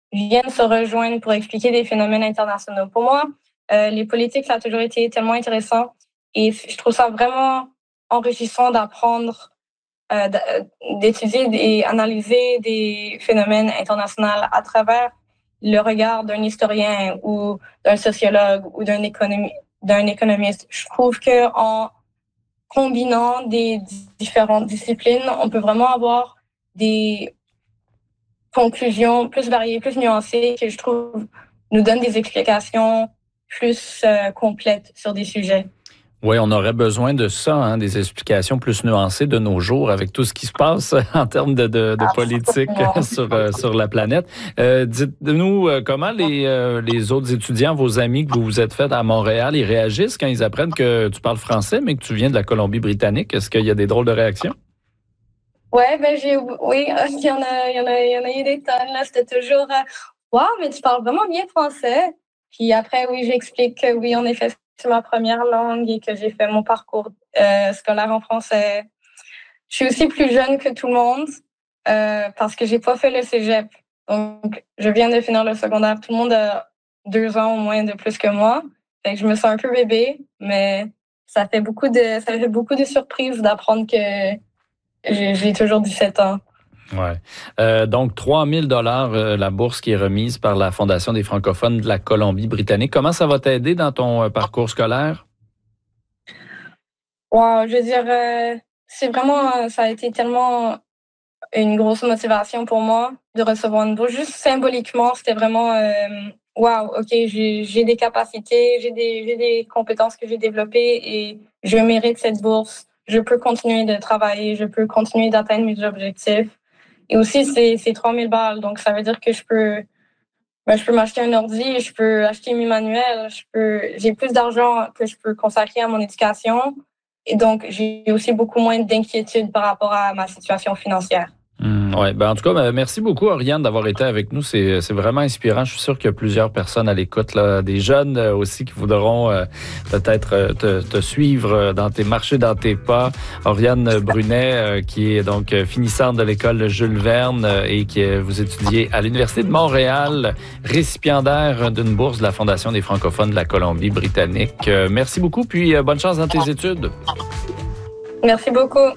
viennent se rejoindre pour expliquer des phénomènes internationaux. Pour moi, les politiques, ça a toujours été tellement intéressant et je trouve ça vraiment enrichissant d'apprendre, d'étudier et analyser des phénomènes internationaux à travers le regard d'un historien ou d'un sociologue ou d'un économiste. Je trouve qu'en combinant des différentes disciplines, on peut vraiment avoir des conclusions plus variées, plus nuancées, que je trouve nous donnent des explications plus complètes sur des sujets. Oui, on aurait besoin de ça, hein, des explications plus nuancées de nos jours avec tout ce qui se passe en termes de politique sur la planète. Dites-nous comment les autres étudiants, vos amis que vous vous êtes fait à Montréal, ils réagissent quand ils apprennent que tu parles français, mais que tu viens de la Colombie-Britannique. Est-ce qu'il y a des drôles de réactions? Ouais, oui, il y en a eu des tonnes, là. C'était toujours, wow, mais tu parles vraiment bien français. Puis après, oui, j'explique que oui, en effet, c'est ma première langue et que j'ai fait mon parcours scolaire en français. Je suis aussi plus jeune que tout le monde parce que j'ai pas fait le cégep. Donc, je viens de finir le secondaire. Tout le monde a 2 ans au moins de plus que moi. Fait que je me sens un peu bébé, mais ça fait beaucoup de surprises d'apprendre que j'ai toujours 17 ans. Ouais. Donc, 3 000 $ la bourse qui est remise par la Fondation des francophones de la Colombie-Britannique. Comment ça va t'aider dans ton parcours scolaire? Wow, je veux dire, c'est vraiment, ça a été tellement une grosse motivation pour moi de recevoir une bourse. Juste symboliquement, c'était vraiment, wow, OK, j'ai des capacités, j'ai des compétences que j'ai développées et je mérite cette bourse. Je peux continuer de travailler, je peux continuer d'atteindre mes objectifs. Et aussi, c'est 3 000 $. Donc, ça veut dire que je peux m'acheter un ordi, je peux acheter mes manuels, j'ai plus d'argent que je peux consacrer à mon éducation. Et donc, j'ai aussi beaucoup moins d'inquiétude par rapport à ma situation financière. Ouais, en tout cas, merci beaucoup, Oriane, d'avoir été avec nous. C'est vraiment inspirant. Je suis sûr qu'il y a plusieurs personnes à l'écoute, là, des jeunes aussi qui voudront peut-être te suivre marcher dans tes pas. Oriane Brunet, qui est donc finissante de l'école Jules Verne et qui vous étudiez à l'Université de Montréal, récipiendaire d'une bourse de la Fondation des francophones de la Colombie-Britannique. Merci beaucoup, puis bonne chance dans tes études. Merci beaucoup.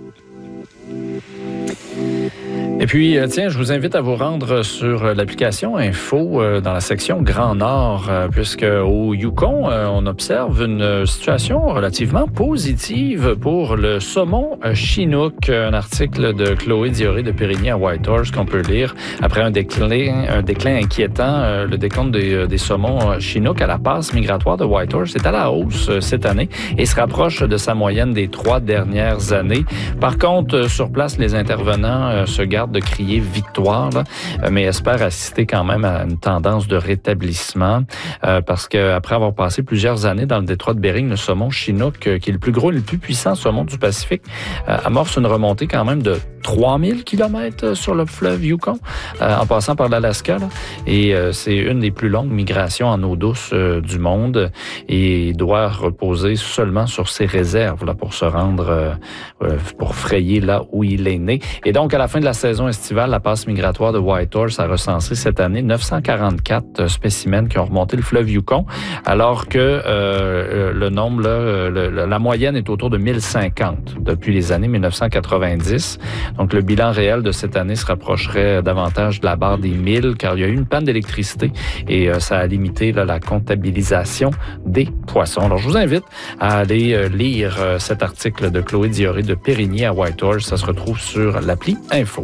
Et puis, tiens, je vous invite à vous rendre sur l'application Info dans la section Grand Nord, puisque au Yukon, on observe une situation relativement positive pour le saumon Chinook. Un article de Chloé Dioré de Périgny à Whitehorse qu'on peut lire après un déclin inquiétant. Le décompte des saumons Chinook à la passe migratoire de Whitehorse est à la hausse cette année et se rapproche de sa moyenne des 3 dernières années. Par contre, sur place, les intervenants se gardent de crier victoire, là, mais espèrent assister quand même à une tendance de rétablissement parce qu'après avoir passé plusieurs années dans le détroit de Bering, le saumon Chinook, qui est le plus gros et le plus puissant saumon du Pacifique, amorce une remontée quand même de 3000 km sur le fleuve Yukon, en passant par l'Alaska. Là, et c'est une des plus longues migrations en eau douce du monde et doit reposer seulement sur ses réserves là, pour se rendre, pour frayer là où il est né. Et donc, à la fin de la saison estivale, la passe migratoire de Whitehorse a recensé cette année 944 spécimens qui ont remonté le fleuve Yukon, alors que le nombre, là, la moyenne est autour de 1050 depuis les années 1990. Donc, le bilan réel de cette année se rapprocherait davantage de la barre des 1000, car il y a eu une panne d'électricité et ça a limité là, la comptabilisation des poissons. Alors, je vous invite à aller lire cet article de Chloé Dioré de Périgny à Whitehorse. Ça se retrouve sur l'appli Info.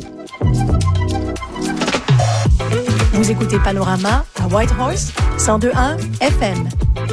Vous écoutez Panorama à Whitehorse, 102.1 FM.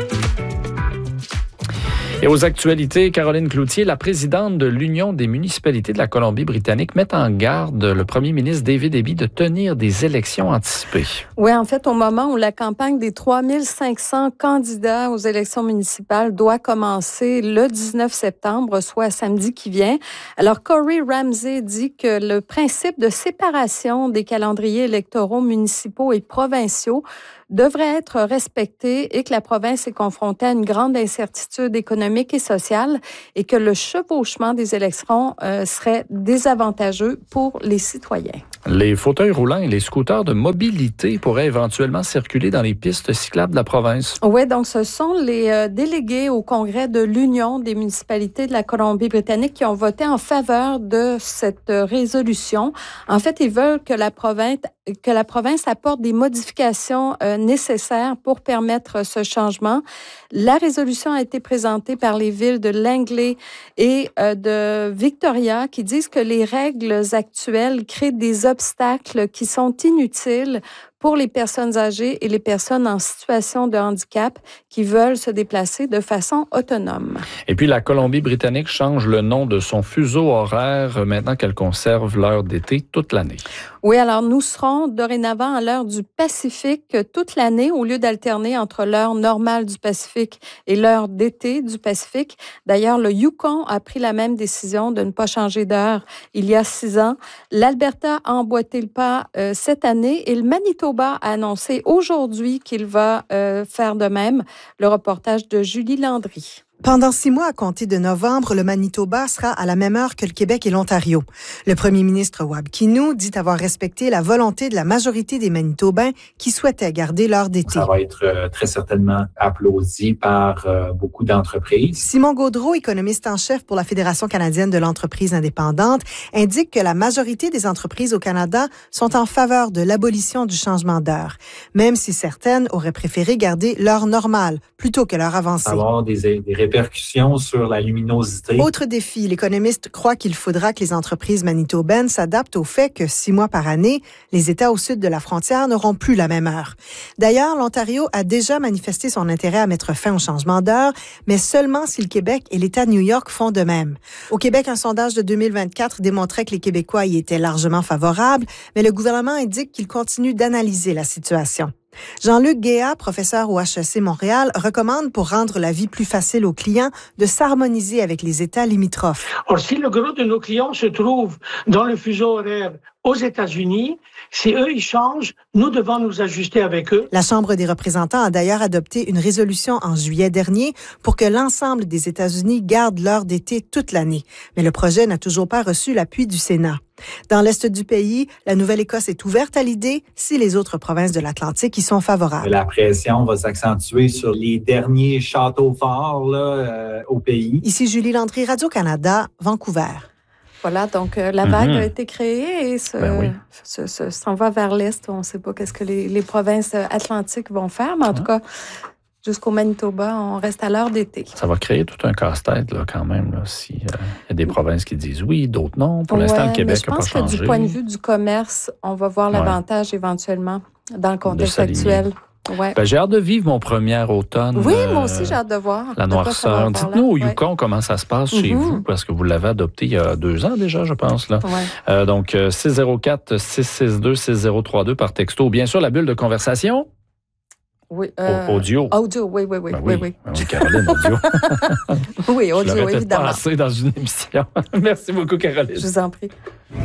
Et aux actualités, Caroline Cloutier, la présidente de l'Union des municipalités de la Colombie-Britannique, met en garde le premier ministre David Eby de tenir des élections anticipées. Oui, en fait, au moment où la campagne des 3500 candidats aux élections municipales doit commencer le 19 septembre, soit samedi qui vient. Alors, Corey Ramsey dit que le principe de séparation des calendriers électoraux municipaux et provinciaux devrait être respecté et que la province est confrontée à une grande incertitude économique économique et social et que le chevauchement des élections serait désavantageux pour les citoyens. Les fauteuils roulants et les scooters de mobilité pourraient éventuellement circuler dans les pistes cyclables de la province. Oui, donc ce sont les délégués au Congrès de l'Union des municipalités de la Colombie-Britannique qui ont voté en faveur de cette résolution. En fait, ils veulent que la province apporte des modifications nécessaires pour permettre ce changement. La résolution a été présentée par les villes de Langley et de Victoria qui disent que les règles actuelles créent des obstacles qui sont inutiles pour les personnes âgées et les personnes en situation de handicap qui veulent se déplacer de façon autonome. Et puis, la Colombie-Britannique change le nom de son fuseau horaire maintenant qu'elle conserve l'heure d'été toute l'année. Oui, alors nous serons dorénavant à l'heure du Pacifique toute l'année au lieu d'alterner entre l'heure normale du Pacifique et l'heure d'été du Pacifique. D'ailleurs, le Yukon a pris la même décision de ne pas changer d'heure il y a 6 ans. L'Alberta a emboîté le pas cette année et le Manitoba a annoncé aujourd'hui qu'il va faire de même. Le reportage de Julie Landry. Pendant 6 mois à compter de novembre, le Manitoba sera à la même heure que le Québec et l'Ontario. Le premier ministre Wab Kinew dit avoir respecté la volonté de la majorité des Manitobains qui souhaitaient garder l'heure d'été. Ça va être très certainement applaudi par beaucoup d'entreprises. Simon Gaudreault, économiste en chef pour la Fédération canadienne de l'entreprise indépendante, indique que la majorité des entreprises au Canada sont en faveur de l'abolition du changement d'heure, même si certaines auraient préféré garder l'heure normale plutôt que l'heure avancée. Avoir des répercussions sur la luminosité. Autre défi, l'économiste croit qu'il faudra que les entreprises manitobaines s'adaptent au fait que 6 mois par année, les États au sud de la frontière n'auront plus la même heure. D'ailleurs, l'Ontario a déjà manifesté son intérêt à mettre fin au changement d'heure, mais seulement si le Québec et l'État de New York font de même. Au Québec, un sondage de 2024 démontrait que les Québécois y étaient largement favorables, mais le gouvernement indique qu'il continue d'analyser la situation. Jean-Luc Guéa, professeur au HEC Montréal, recommande pour rendre la vie plus facile aux clients de s'harmoniser avec les États limitrophes. Or, si le gros de nos clients se trouve dans le fuseau horaire aux États-Unis, si eux, ils changent, nous devons nous ajuster avec eux. La Chambre des représentants a d'ailleurs adopté une résolution en juillet dernier pour que l'ensemble des États-Unis gardent l'heure d'été toute l'année. Mais le projet n'a toujours pas reçu l'appui du Sénat. Dans l'est du pays, la Nouvelle-Écosse est ouverte à l'idée si les autres provinces de l'Atlantique y sont favorables. La pression va s'accentuer sur les derniers châteaux forts au pays. Ici Julie Landry, Radio-Canada, Vancouver. Voilà, donc la vague a été créée et s'en va vers l'est. On ne sait pas qu'est-ce que les provinces atlantiques vont faire, mais en tout cas, jusqu'au Manitoba, on reste à l'heure d'été. Ça va créer tout un casse-tête là, quand même, là, s'il y a des provinces qui disent oui, d'autres non. Pour l'instant, le Québec n'a pas changé. Je pense que du point de vue du commerce, on va voir l'avantage éventuellement dans le contexte actuel. Ouais. J'ai hâte de vivre mon premier automne. Oui, moi aussi, j'ai hâte de voir. La noirceur. Dites-nous au Yukon comment ça se passe chez vous, parce que vous l'avez adopté il y a 2 ans déjà, je pense. Là. Ouais. Donc, 604-662-6032 par texto. Bien sûr, la bulle de conversation. Oui. Audio. Audio, oui. Oui, Caroline, audio. Oui, audio, je l'aurais évidemment. peut-être passé dans une émission. Merci beaucoup, Caroline. Je vous en prie.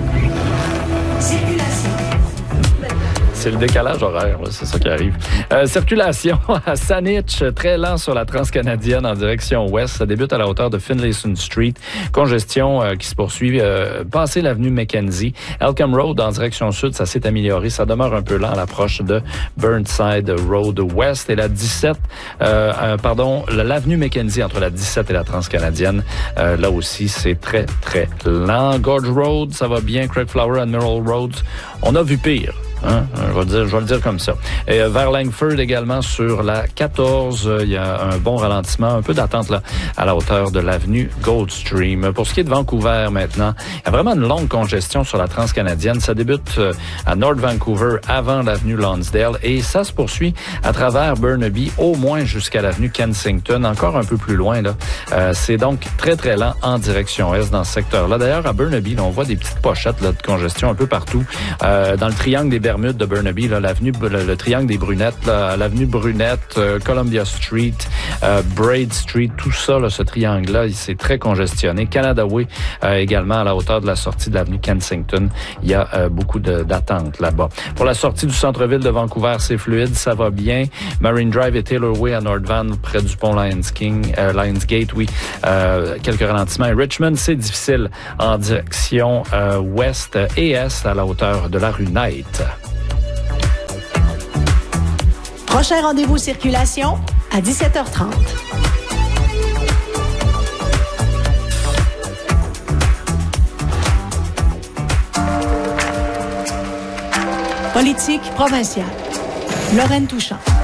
C'est le décalage horaire, là, c'est ça qui arrive. Circulation à Saanich, très lent sur la transcanadienne en direction ouest. Ça débute à la hauteur de Finlayson Street. Congestion qui se poursuit passé l'avenue Mackenzie. Elkham Road en direction sud, ça s'est amélioré. Ça demeure un peu lent à l'approche de Burnside Road West. Et la 17, l'avenue Mackenzie entre la 17 et la transcanadienne. Là aussi, c'est très, très lent. Gorge Road, ça va bien. Craigflower, Admiral Road, on a vu pire. Hein? Je vais le dire comme ça. Et vers Langford également sur la 14, il y a un bon ralentissement, un peu d'attente là à la hauteur de l'avenue Goldstream. Pour ce qui est de Vancouver maintenant, il y a vraiment une longue congestion sur la transcanadienne. Ça débute à North Vancouver avant l'avenue Lonsdale et ça se poursuit à travers Burnaby au moins jusqu'à l'avenue Kensington, encore un peu plus loin là. C'est donc très très lent en direction est dans ce secteur-là. D'ailleurs à Burnaby, là, on voit des petites pochettes là, de congestion un peu partout dans le triangle des Bermudes de Burnaby, là, l'avenue, le triangle des Brunettes, là, l'avenue Brunette, Columbia Street, Braid Street, tout ça, là, ce triangle-là, c'est très congestionné. Canada Way, également à la hauteur de la sortie de l'avenue Kensington, il y a beaucoup d'attentes là-bas. Pour la sortie du centre-ville de Vancouver, c'est fluide, ça va bien. Marine Drive et Taylor Way à North Van, près du pont Lionsgate, oui, quelques ralentissements. Et Richmond, c'est difficile en direction ouest et est à la hauteur de la rue Knight. Prochain rendez-vous circulation à 17h30. Politique provinciale. Lorraine Touchant.